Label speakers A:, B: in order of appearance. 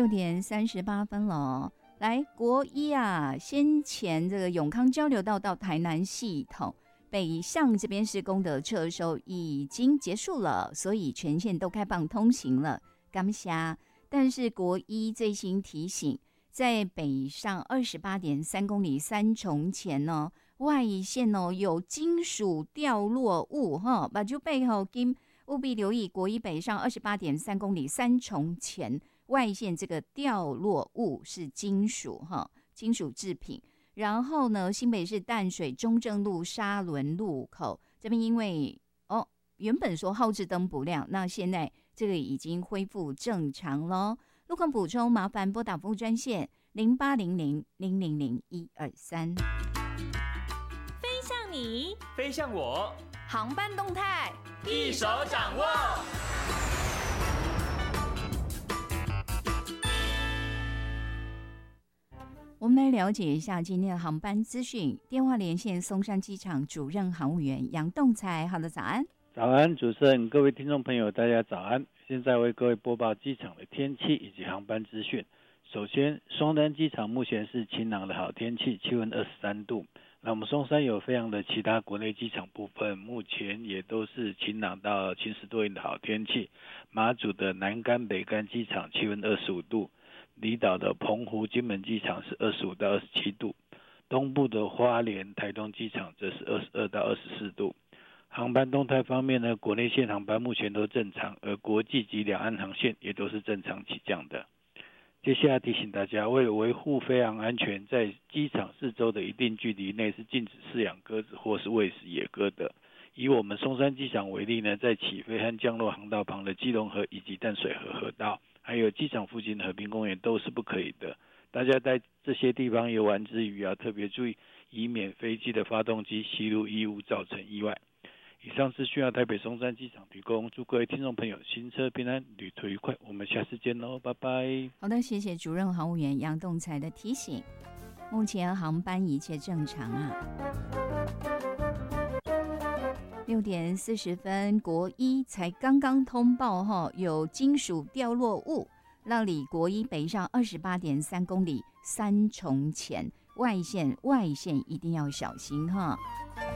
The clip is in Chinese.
A: 6:38了。来，国一啊，先前这个永康交流道到台南系统北向这边施工的撤收已经结束了，所以全线都开放通行了。感谢。但是国一最新提醒，在北上28.3公里三重前呢，外线有金属掉落物哈，把就背后务必留意国一北上28.3公里三重前外线这个掉落物是金属哈，金属制品。然后呢，新北市淡水中正路沙仑路口这边因为原本说号志灯不亮，那现在这个已经恢复正常咯。路况补充麻烦拨打服务专线0800000123。
B: 飞向你，
C: 飞向我，
B: 航班动态
C: 一手掌握。
A: 我们来了解一下今天的航班资讯。电话连线松山机场主任航务员杨栋才。好的，早安。
D: 早安，主持人，各位听众朋友，大家早安。现在为各位播报机场的天气以及航班资讯。首先，松山机场目前是晴朗的好天气，气温23度。那我们松山有非常的其他国内机场部分，目前也都是晴朗到晴时多云的好天气。马祖的南竿、北竿机场气温25度，离岛的澎湖、金门机场是25到27度，东部的花莲、台东机场则是22到24度。航班动态方面呢，国内线航班目前都正常，而国际及两岸航线也都是正常起降的。接下来提醒大家，为了维护飞航安全，在机场四周的一定距离内是禁止饲养鸽子或是喂食野鸽的。以我们松山机场为例呢，在起飞和降落航道旁的基隆河以及淡水河河道，还有机场附近的和平公园都是不可以的。大家在这些地方游玩之余特别注意，以免飞机的发动机吸入异物造成意外。以上是需要台北松山机场提供，祝各位听众朋友行车平安，旅途愉快，我们下次见喽，拜拜。
A: 好的，谢谢主任航务员杨栋才的提醒。目前航班一切正常啊。6:40，国一才刚刚通报有金属掉落物，让离国一北上28.3公里三重前外线一定要小心哈。